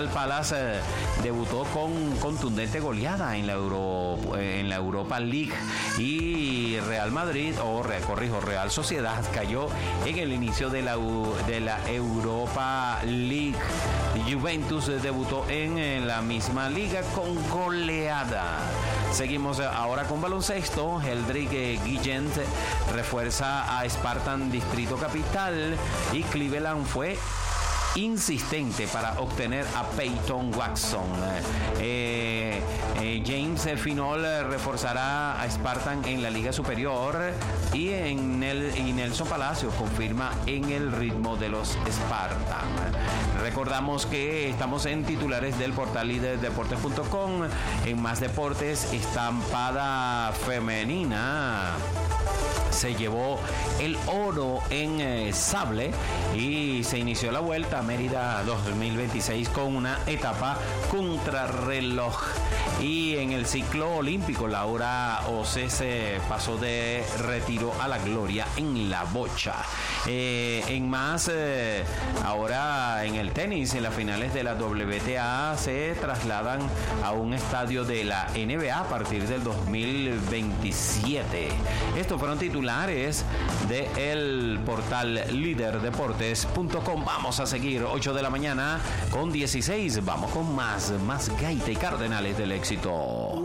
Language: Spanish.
Crystal Palace debutó con contundente goleada en la Europa League, y Real Sociedad cayó en el inicio de la Europa League. Juventus debutó en la misma liga con goleada. Seguimos ahora con baloncesto. Heldrick Guillent refuerza a Spartan Distrito Capital, y Cleveland fue insistente para obtener a Peyton Watson. James Finol reforzará a Spartan en la Liga Superior, y Nelson Palacios confirma en el ritmo de los Spartan. Recordamos que estamos en titulares del portal liderdeportes.com. En Más Deportes, estampada femenina se llevó el oro en sable, y se inició la Vuelta a Mérida 2026 con una etapa contrarreloj. Y en el ciclo olímpico, Laura Oces pasó de retiro a la gloria en la bocha. Ahora en el tenis, en las finales de la WTA se trasladan a un estadio de la NBA a partir del 2027. Estos fueron titulares del portal liderdeportes.com. Vamos a seguir, 8 de la mañana con 16. Vamos con más Gaita y Cardenales del Éxito.